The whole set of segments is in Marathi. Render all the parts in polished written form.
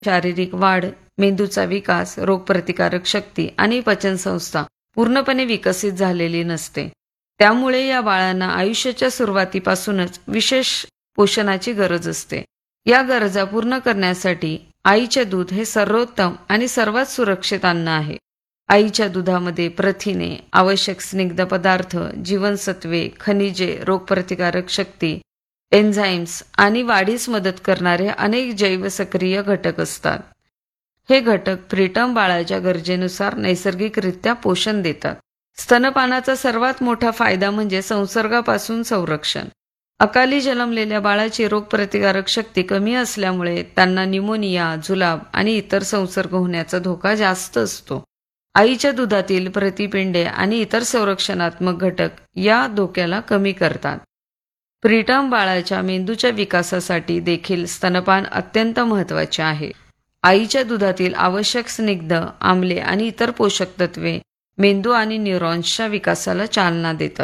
शारीरिक वाढ, मेंदूचा विकास, रोगप्रतिकारक शक्ती आणि पचनसंस्था पूर्णपणे विकसित झालेली नसते. त्यामुळे या बाळांना आयुष्याच्या सुरुवातीपासूनच विशेष पोषणाची गरज असते. या गरजा पूर्ण करण्यासाठी आईचे दूध हे सर्वोत्तम आणि सर्वात सुरक्षित अन्न आहे. आईच्या दुधामध्ये प्रथिने, आवश्यक स्निग्ध पदार्थ, जीवनसत्वे, खनिजे, रोगप्रतिकारक शक्ती, एन्झाईम्स आणि वाढीस मदत करणारे अनेक जैवसक्रिय घटक असतात. हे घटक प्रीटर्म बाळाच्या गरजेनुसार नैसर्गिकरित्या पोषण देतात. स्तनपानाचा सर्वात मोठा फायदा म्हणजे संसर्गापासून संरक्षण. अकाली जन्मलेल्या बाळाची रोगप्रतिकारक शक्ती कमी असल्यामुळे त्यांना न्यूमोनिया, जुलाब आणि इतर संसर्ग होण्याचा धोका जास्त असतो. आईच्या दुधातील प्रतिपिंडे आणि इतर संरक्षणात्मक घटक या धोक्याला कमी करतात. प्रीटर्म बाळाच्या मेंदूच्या विकासासाठी देखील स्तनपान अत्यंत महत्त्वाचे आहे. आईच्या दुधातील आवश्यक स्निग्ध, आम्ले आणि इतर पोषक तत्वे मेंदू आणि न्यूरॉन्सच्या विकासाला चालना देतात.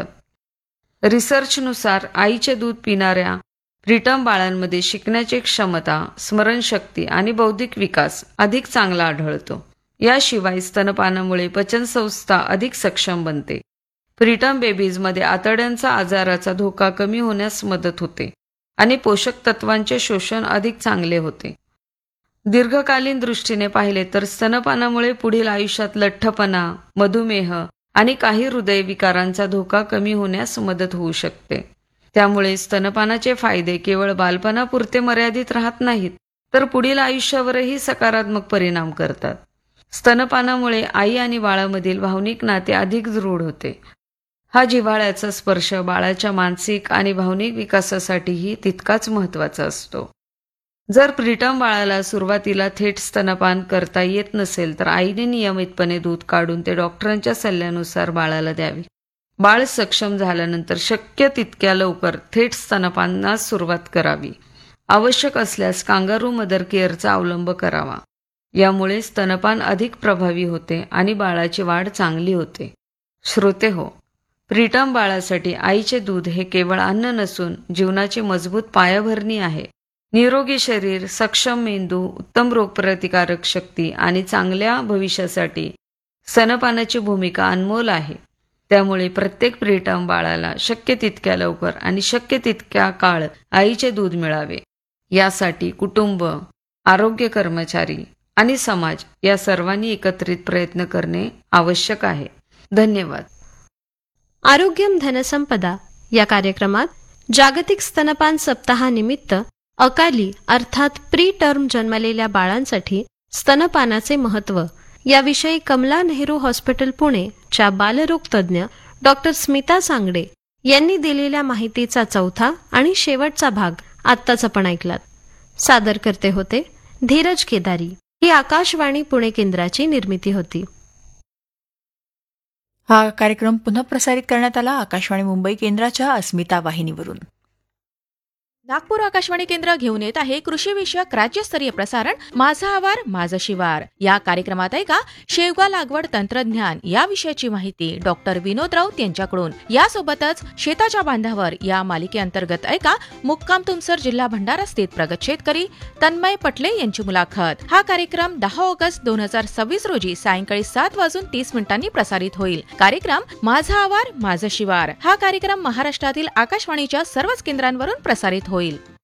रिसर्चनुसार आईचे दूध पिणाऱ्या प्रीटर्म बाळांमध्ये शिकण्याची क्षमता, स्मरणशक्ती आणि बौद्धिक विकास अधिक चांगला आढळतो. याशिवाय स्तनपानामुळे पचनसंस्था अधिक सक्षम बनते. प्रीटर्म बेबीजमध्ये आतड्यांचा आजाराचा धोका कमी होण्यास मदत होते आणि पोषक तत्वांचे शोषण अधिक चांगले होते. दीर्घकालीन दृष्टीने पाहिले तर स्तनपानामुळे पुढील आयुष्यात लठ्ठपणा, मधुमेह आणि काही हृदयविकारांचा धोका कमी होण्यास मदत होऊ शकते. त्यामुळे स्तनपानाचे फायदे केवळ बालपणापुरते मर्यादित राहत नाहीत, तर पुढील आयुष्यावरही सकारात्मक परिणाम करतात. स्तनपानामुळे आई आणि बाळामधील भावनिक नाते अधिक दृढ होते. हा जिव्हाळ्याचा स्पर्श बाळाच्या मानसिक आणि भावनिक विकासासाठीही तितकाच महत्त्वाचा असतो. जर प्रीटर्म बाळाला सुरुवातीला थेट स्तनपान करता येत नसेल तर आईने नियमितपणे दूध काढून ते डॉक्टरांच्या सल्ल्यानुसार बाळाला द्यावे. बाळ सक्षम झाल्यानंतर शक्य तितक्या लवकर थेट स्तनपानास सुरुवात करावी. आवश्यक असल्यास कांगारू मदर केअरचा अवलंब करावा. यामुळे स्तनपान अधिक प्रभावी होते आणि बाळाची वाढ चांगली होते. श्रोते हो, प्रीटर्म बाळासाठी आईचे दूध हे केवळ अन्न नसून जीवनाची मजबूत पायाभरणी आहे. निरोगी शरीर, सक्षम मेंदू, उत्तम रोगप्रतिकारक शक्ती आणि चांगल्या भविष्यासाठी स्तनपानाची भूमिका अनमोल आहे. त्यामुळे प्रत्येक प्रीटर्म बाळाला शक्य तितक्या लवकर आणि शक्य तितक्या काळ आईचे दूध मिळावे, यासाठी कुटुंब, आरोग्य कर्मचारी आणि समाज या सर्वांनी एकत्रित प्रयत्न करणे आवश्यक आहे. धन्यवाद. आरोग्यम धनसंपदा या कार्यक्रमात जागतिक स्तनपान सप्ताहानिमित्त अकाली अर्थात प्री टर्म जन्मलेल्या बाळांसाठी स्तनपानाचे महत्त्व याविषयी कमला नेहरू हॉस्पिटल पुणे च्या बालरोग तज्ज्ञ डॉक्टर स्मिता सांगडे यांनी दिलेल्या माहितीचा चौथा आणि शेवटचा भाग आत्ताच आपण ऐकलात. सादर करते होते धीरज केदारी. ही आकाशवाणी पुणे केंद्राची निर्मिती होती. हा कार्यक्रम पुनः प्रसारित करण्यात आला आकाशवाणी मुंबई केंद्राच्या अस्मिता वाहिनीवरून. नागपूर आकाशवाणी केंद्र घेऊन येत आहे कृषी विषयक राज्यस्तरीय प्रसारण माझा आवार माझं शिवार. या कार्यक्रमात ऐका शेवगा लागवड तंत्रज्ञान या विषयाची माहिती डॉक्टर विनोद राऊत यांच्याकडून. यासोबतच शेताच्या बांधावर या मालिकेअंतर्गत ऐका मुक्काम तुमसर जिल्हा भंडारा स्थित प्रगत शेतकरी तन्मय पटले यांची मुलाखत. हा कार्यक्रम 10 ऑगस्ट 2026 रोजी सायंकाळी 7:30 प्रसारित होईल. कार्यक्रम माझा आवार माझं शिवार हा कार्यक्रम महाराष्ट्रातील आकाशवाणीच्या सर्वच केंद्रांवरून प्रसारित होईल.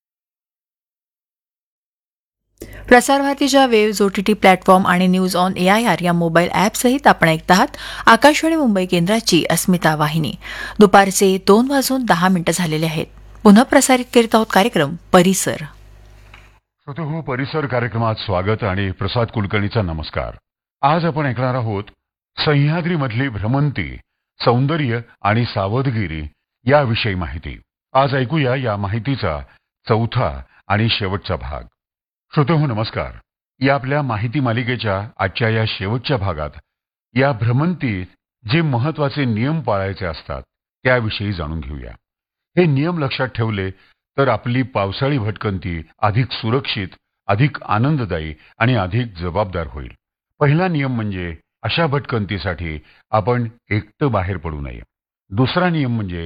प्रसार भारतीच्या वेव्ज OTT प्लॅटफॉर्म आणि न्यूज ऑन AIR या मोबाईल ॲप सहित आपण ऐकत आहात आकाशवाणी मुंबई केंद्राची अस्मिता वाहिनी. दुपारचे 2:10 झालेले आहेत. पुन्हा प्रसारित करीत आहोत कार्यक्रम परिसर. हो, परिसर कार्यक्रमात स्वागत आणि प्रसाद कुलकर्णीचा नमस्कार. आज आपण ऐकणार आहोत सह्याद्रीमधली भ्रमंती, सौंदर्य आणि सावधगिरी याविषयी माहिती. आज ऐकूया या माहितीचा चौथा आणि शेवटचा भाग. श्रोतेहो नमस्कार. या आपल्या माहिती मालिकेच्या आजच्या या शेवटच्या भागात या भ्रमंतीत जे महत्त्वाचे नियम पाळायचे असतात त्याविषयी जाणून घेऊया. हे नियम लक्षात ठेवले तर आपली पावसाळी भटकंती अधिक सुरक्षित, अधिक आनंददायी आणि अधिक जबाबदार होईल. पहिला नियम म्हणजे अशा भटकंतीसाठी आपण एकटं बाहेर पडू नये. दुसरा नियम म्हणजे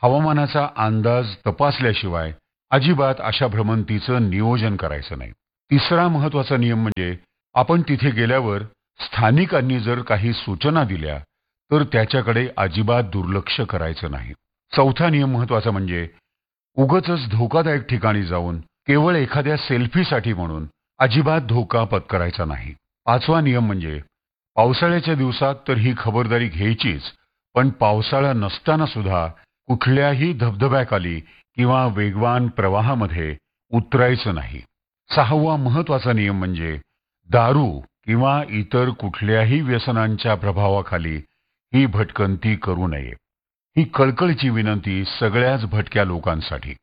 हवामानाचा अंदाज तपासल्याशिवाय अजिबात अशा भ्रमंतीचं नियोजन करायचं नाही. तिसरा महत्वाचा नियम म्हणजे आपण तिथे गेल्यावर स्थानिकांनी जर काही सूचना दिल्या तर त्याच्याकडे अजिबात दुर्लक्ष करायचं नाही. चौथा नियम महत्वाचा म्हणजे उगाचच धोकादायक ठिकाणी जाऊन केवळ एखाद्या सेल्फीसाठी म्हणून अजिबात धोका पत्करायचा नाही. पाचवा नियम म्हणजे पावसाळ्याच्या दिवसात तर ही खबरदारी घ्यायचीच, पण पावसाळा नसताना सुद्धा कुठल्याही धबधब्याखाली किंवा वेगवान प्रवाहामध्ये उतरायचं नाही. सहावा महत्वाचा नियम म्हणजे दारू किंवा इतर कुठल्याही व्यसनांच्या प्रभावाखाली ही भटकंती करू नये. ही कळकळीची विनंती सगळ्याच भटक्या लोकांसाठी.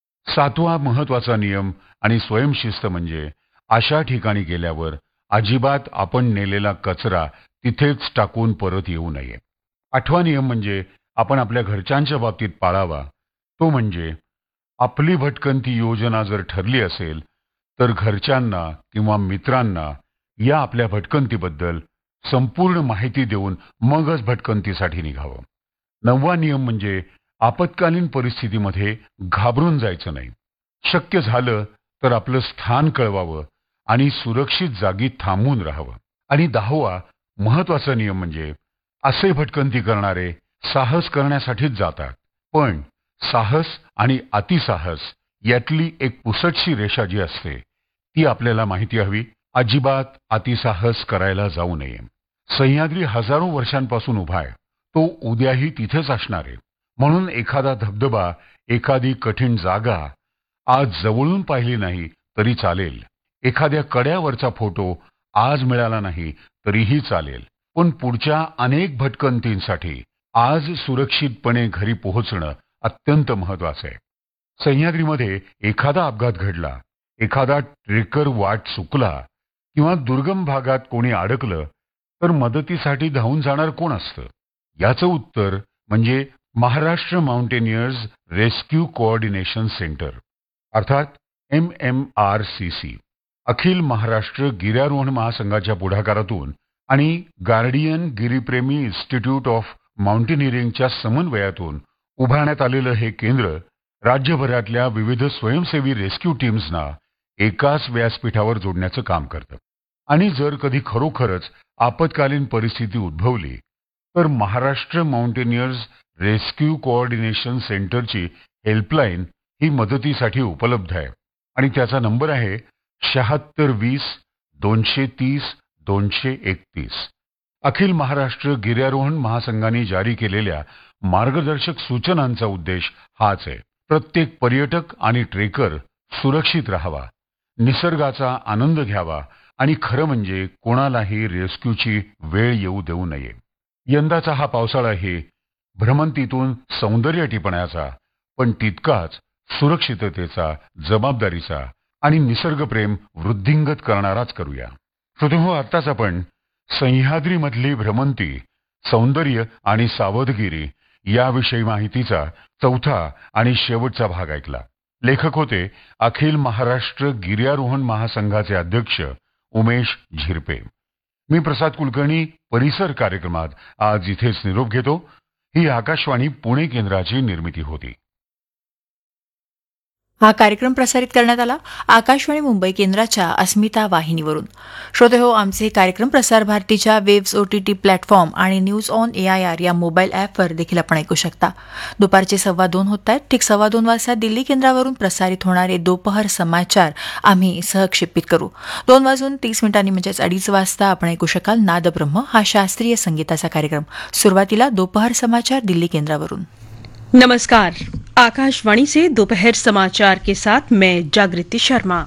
सातवा महत्वाचा नियम आणि स्वयंशिस्त म्हणजे अशा ठिकाणी गेल्यावर अजिबात आपण नेलेला कचरा तिथेच टाकून परत येऊ नये. आठवा नियम म्हणजे आपण आपल्या घरच्यांच्या बाबतीत पाळावा, तो म्हणजे आपली भटकंती योजना जर ठरली असेल तर घरच्यांना किंवा मित्रांना या आपल्या भटकंतीबद्दल संपूर्ण माहिती देऊन मगच भटकंतीसाठी निघावं. नववा नियम म्हणजे आपत्कालीन परिस्थितीमध्ये घाबरून जायचं नाही. शक्य झालं तर आपलं स्थान कळवावं आणि सुरक्षित जागी थांबून राहावं. आणि दहावा महत्वाचा नियम म्हणजे असे भटकंती करणारे साहस करण्यासाठीच जातात, पण साहस आणि अतिसाहस यातली एक पुसटशी रेषा जी असते ती आपल्याला माहिती हवी. अजिबात अतिसाहस करायला जाऊ नये. सह्याद्री हजारो वर्षांपासून उभा आहे, तो उद्याही तिथेच असणार आहे. म्हणून एखादा धबधबा, एखादी कठीण जागा आज जवळून पाहिली नाही तरी चालेल, एखाद्या कड्यावरचा फोटो आज मिळाला नाही तरीही चालेल, पण पुढच्या अनेक भटकंतींसाठी आज सुरक्षितपणे घरी पोहोचणं अत्यंत महत्वाचं आहे. सह्याद्रीमध्ये एखादा अपघात घडला, एखादा ट्रेकर वाट चुकला किंवा दुर्गम भागात कोणी अडकलं तर मदतीसाठी धावून जाणार कोण असतं? याचं उत्तर म्हणजे Maharashtra mountaineers rescue coordination centre अर्थात MMRCC. अखिल महाराष्ट्र गिर्यारोहण महासंघाच्या पुढाकारातून आणि गार्डियन गिरीप्रेमी इन्स्टिट्यूट ऑफ माउंटेनिअरिंगच्या समन्वयातून उभारण्यात आलेलं हे केंद्र राज्यभरातल्या विविध स्वयंसेवी रेस्क्यू टीम्सना एकाच व्यासपीठावर जोडण्याचं काम करतं. आणि जर कधी खरोखरच आपत्कालीन परिस्थिती उद्भवली तर महाराष्ट्र माउंटेनियर्स रेस्क्यू कोऑर्डिनेशन सेंटरची हेल्पलाईन ही मदतीसाठी उपलब्ध आहे आणि त्याचा नंबर आहे 7620-230-231. अखिल महाराष्ट्र गिर्यारोहण महासंघाने जारी केलेल्या मार्गदर्शक सूचनांचा उद्देश हाच आहे. प्रत्येक पर्यटक आणि ट्रेकर सुरक्षित राहावा, निसर्गाचा आनंद घ्यावा आणि खरं म्हणजे कोणालाही रेस्क्यूची वेळ येऊ देऊ नये. यंदाचा हा पावसाळाही भ्रमंतीतून सौंदर्य टिपण्याचा, पण तितकाच सुरक्षिततेचा, जबाबदारीचा आणि निसर्गप्रेम वृद्धिंगत करणाराच करूया. श्रोतेहो, आत्ताच आपण सह्याद्रीमधली भ्रमंती, सौंदर्य आणि सावधगिरी याविषयी माहितीचा चौथा आणि शेवटचा भाग ऐकला. लेखक होते अखिल महाराष्ट्र गिर्यारोहण महासंघाचे अध्यक्ष उमेश झिरपे. मी प्रसाद कुलकर्णी परिसर कार्यक्रमात आज इथेच निरोप घेतो. ही आकाशवाणी पुणे केंद्राची निर्मिती होती. हा कार्यक्रम प्रसारित करण्यात आला आकाशवाणी मुंबई केंद्राच्या अस्मिता वाहिनीवरून. श्रोतेहो, आमचे कार्यक्रम प्रसार भारतीच्या वेव्स OTT प्लॅटफॉर्म आणि न्यूज ऑन AIR या मोबाईल ॲपवर देखील आपण ऐकू शकता. दुपारचे 2:15 होत आहेत. ठीक 2:15 वाजता दिल्ली केंद्रावरून प्रसारित होणारे दोपहर समाचार आम्ही सहक्षेपित करू. 2:30 म्हणजेच 2:30 वाजता आपण ऐकू शकाल नादब्रह्म हा शास्त्रीय संगीताचा कार्यक्रम. सुरुवातीला दोपहर समाचार दिल्ली केंद्रावरून. नमस्कार, आकाशवाणी से दोपहर समाचार के साथ मैं जागृति शर्मा.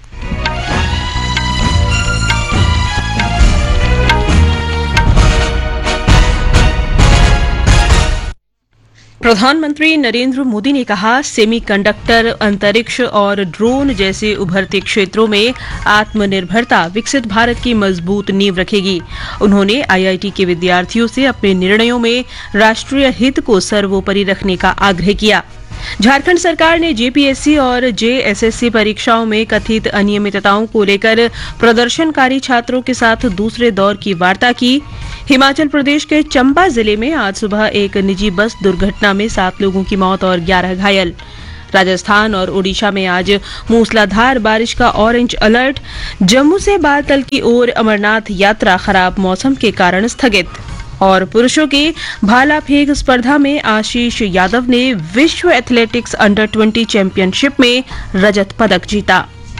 प्रधानमंत्री नरेंद्र मोदी ने कहा, सेमीकंडक्टर, अंतरिक्ष और ड्रोन जैसे उभरते क्षेत्रों में आत्मनिर्भरता विकसित भारत की मजबूत नींव रखेगी. उन्होंने IIT के विद्यार्थियों से अपने निर्णयों में राष्ट्रीय हित को सर्वोपरि रखने का आग्रह किया. झारखंड सरकार ने JPSC और JSSC परीक्षाओं में कथित अनियमितताओं को लेकर प्रदर्शनकारी छात्रों के साथ दूसरे दौर की वार्ता की. हिमाचल प्रदेश के चंबा जिले में आज सुबह एक निजी बस दुर्घटना में 7 लोगों की मौत और 11 घायल. राजस्थान और ओडिशा में आज मूसलाधार बारिश का ऑरेंज अलर्ट। जम्मू से बालतल की ओर अमरनाथ यात्रा खराब मौसम के कारण स्थगित। और पुरुषों की भाला फेंक स्पर्धा में आशीष यादव ने विश्व एथलेटिक्स अंडर 20 चैंपियनशिप में रजत पदक जीता।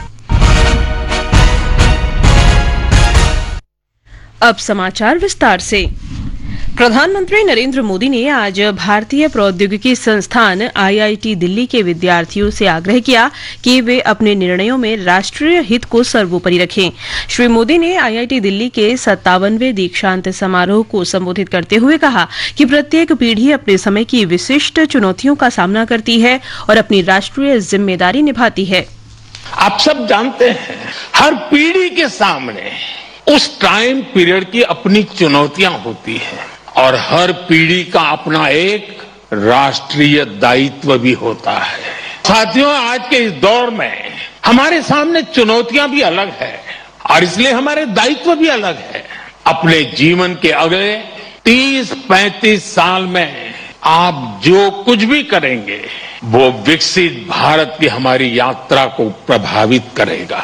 अब समाचार विस्तार से। प्रधानमंत्री नरेंद्र मोदी ने आज भारतीय प्रौद्योगिकी संस्थान IIT दिल्ली के विद्यार्थियों से आग्रह किया कि वे अपने निर्णयों में राष्ट्रीय हित को सर्वोपरि रखें। श्री मोदी ने IIT दिल्ली के 57वें दीक्षांत समारोह को संबोधित करते हुए कहा कि प्रत्येक पीढ़ी अपने समय की विशिष्ट चुनौतियों का सामना करती है और अपनी राष्ट्रीय जिम्मेदारी निभाती है। आप सब जानते हैं, हर पीढ़ी के सामने उस टाइम पीरियड की अपनी चुनौतियां होती हैं और हर पीढ़ी का अपना एक राष्ट्रीय दायित्व भी होता है। साथियों, आज के इस दौर में हमारे सामने चुनौतियां भी अलग है और इसलिए हमारे दायित्व भी अलग है। अपने जीवन के अगले 30-35 साल में आप जो कुछ भी करेंगे वो विकसित भारत की हमारी यात्रा को प्रभावित करेगा।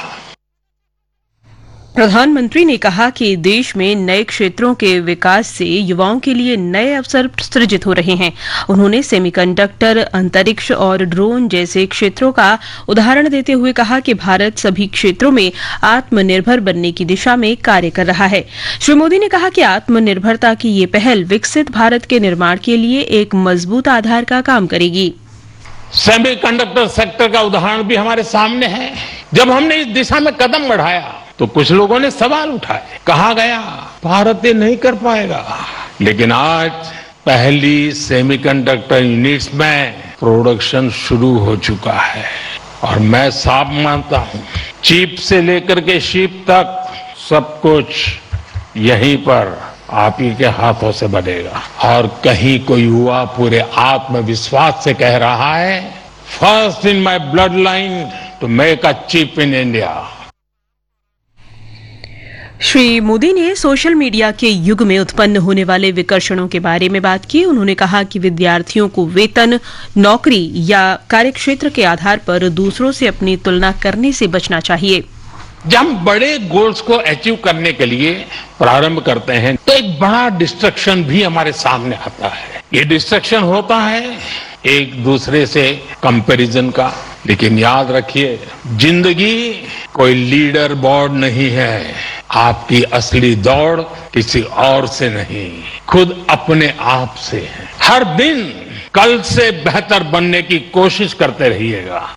प्रधानमंत्री ने कहा कि देश में नए क्षेत्रों के विकास से युवाओं के लिए नए अवसर सृजित हो रहे हैं। उन्होंने सेमीकंडक्टर, अंतरिक्ष और ड्रोन जैसे क्षेत्रों का उदाहरण देते हुए कहा कि भारत सभी क्षेत्रों में आत्मनिर्भर बनने की दिशा में कार्य कर रहा है। श्री मोदी ने कहा कि आत्मनिर्भरता की ये पहल विकसित भारत के निर्माण के लिए एक मजबूत आधार का काम करेगी। सेमीकंडक्टर सेक्टर का उदाहरण भी हमारे सामने है। जब हमने इस दिशा में कदम बढ़ाया तो कुछ लोगों ने सवाल उठाए, कहा गया भारत ये नहीं कर पाएगा, लेकिन आज पहली सेमीकंडक्टर यूनिट्स में प्रोडक्शन शुरू हो चुका है और मैं साफ मानता हूं, चिप से लेकर के शिप तक सब कुछ यहीं पर आप ही के हाथों से बनेगा। और कहीं कोई युवा पूरे आत्मविश्वास से कह रहा है, first in my blood line to make a chip in India. Shri Modi ने सोशल मीडिया के युग में उत्पन्न होने वाले विकर्षणों के बारे में बात की। उन्होंने कहा कि विद्यार्थियों को वेतन, नौकरी या कार्यक्षेत्र के आधार पर दूसरों से अपनी तुलना करने से बचना चाहिए। जब हम बड़े गोल्स को अचीव करने के लिए प्रारंभ करते हैं तो एक बड़ा डिस्ट्रक्शन भी हमारे सामने आता है। ये डिस्ट्रक्शन होता है एक दूसरे से कंपैरिजन का, लेकिन याद रखिए, जिंदगी कोई लीडर बोर्ड नहीं है। आपकी असली दौड़ किसी और से नहीं, खुद अपने आप से है। हर दिन कल से बेहतर बनने की कोशिश करते रहिएगा।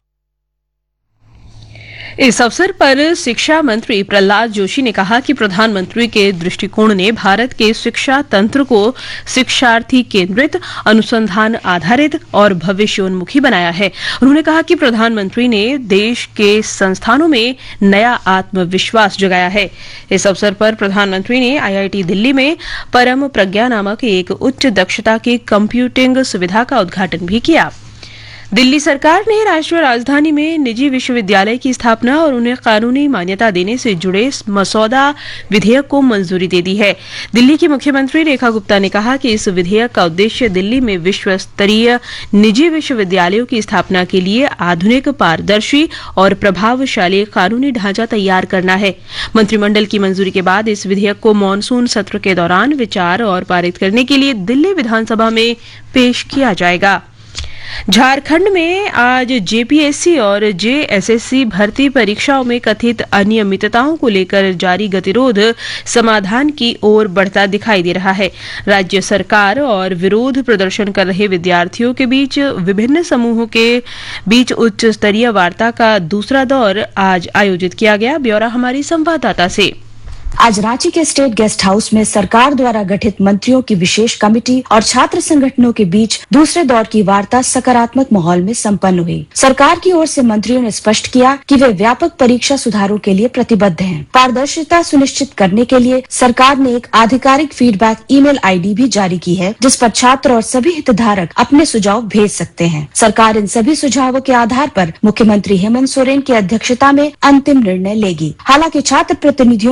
इस अवसर पर शिक्षा मंत्री प्रहलाद जोशी ने कहा कि प्रधानमंत्री के दृष्टिकोण ने भारत के शिक्षा तंत्र को शिक्षार्थी केंद्रित, अनुसंधान आधारित और भविष्योन्मुखी बनाया है। उन्होंने कहा कि प्रधानमंत्री ने देश के संस्थानों में नया आत्मविश्वास जगाया है। इस अवसर पर प्रधानमंत्री ने IIT दिल्ली में परम प्रज्ञा नामक एक उच्च दक्षता की कंप्यूटिंग सुविधा का उद्घाटन भी किया। दिल्ली सरकार ने राष्ट्रीय राजधानी में निजी विश्वविद्यालय की स्थापना और उन्हें कानूनी मान्यता देने से जुड़े मसौदा विधेयक को मंजूरी दे दी है। दिल्ली की मुख्यमंत्री रेखा गुप्ता ने कहा कि इस विधेयक का उद्देश्य दिल्ली में विश्व स्तरीय निजी विश्वविद्यालयों की स्थापना के लिए आधुनिक, पारदर्शी और प्रभावशाली कानूनी ढांचा तैयार करना है। मंत्रिमंडल की मंजूरी के बाद इस विधेयक को मानसून सत्र के दौरान विचार और पारित करने के लिए दिल्ली विधानसभा में पेश किया जाएगा। झारखंड में आज JPSC और JSSC भर्ती परीक्षाओं में कथित अनियमितताओं को लेकर जारी गतिरोध समाधान की ओर बढ़ता दिखाई दे रहा है। राज्य सरकार और विरोध प्रदर्शन कर रहे विद्यार्थियों के बीच विभिन्न समूहों के बीच उच्च स्तरीय वार्ता का दूसरा दौर आज आयोजित किया गया। ब्यौरा हमारी संवाददाता से। आज रांची के स्टेट गेस्ट हाउस में सरकार द्वारा गठित मंत्रियों की विशेष कमेटी और छात्र संगठनों के बीच दूसरे दौर की वार्ता सकारात्मक माहौल में संपन्न हुई। सरकार की ओर से मंत्रियों ने स्पष्ट किया कि वे व्यापक परीक्षा सुधारों के लिए प्रतिबद्ध हैं। पारदर्शिता सुनिश्चित करने के लिए सरकार ने एक आधिकारिक फीडबैक ईमेल ID भी जारी की है, जिस पर छात्र और सभी हितधारक अपने सुझाव भेज सकते हैं। सरकार इन सभी सुझावों के आधार पर मुख्यमंत्री हेमंत सोरेन की अध्यक्षता में अंतिम निर्णय लेगी। हालांकि छात्र प्रतिनिधियों ने वार्ता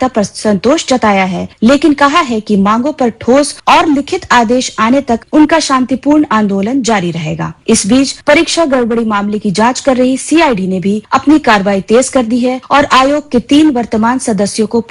वार्ता पर संतोष जताया है, लेकिन कहा है कि मांगों पर ठोस और लिखित आदेश आने तक उनका शांतिपूर्ण आंदोलन जारी रहेगा। इस बीच परीक्षा गड़बड़ी मामले की जांच कर रही CID ने भी अपनी कार्रवाई तेज कर दी है और आयोग के 3 वर्तमान सदस्यों को